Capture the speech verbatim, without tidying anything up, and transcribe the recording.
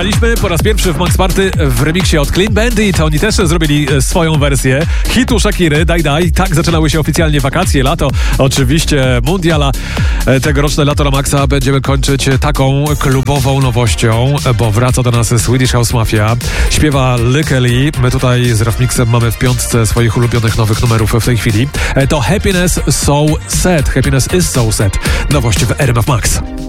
Byliśmy po raz pierwszy w Max Party w remiksie od Clean Bandit. Oni też zrobili swoją wersję hitu Shakiry, Daj Daj. Tak zaczynały się oficjalnie wakacje, lato, oczywiście mundiala. Tegoroczne lato na Maxa będziemy kończyć taką klubową nowością, bo wraca do nas Swedish House Mafia. Śpiewa Lykke. My tutaj z Rafmixem mamy w piątce swoich ulubionych nowych numerów w tej chwili. To Happiness So Sad. Happiness is So Sad. Nowość w R M F Max.